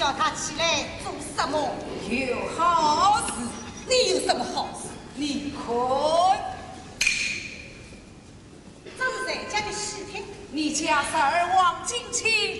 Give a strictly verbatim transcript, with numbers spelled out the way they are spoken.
叫他起来做什么？ 有好事。 你有什么好事？ 你看， 这是谁家的喜帖？ 你家侄儿王金清